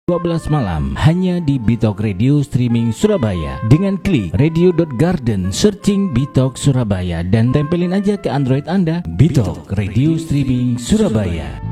12 malam hanya di Bitok Radio Streaming Surabaya. Dengan klik radio.garden, searching Bitok Surabaya dan tempelin aja ke Android Anda Bitok Radio Streaming Surabaya.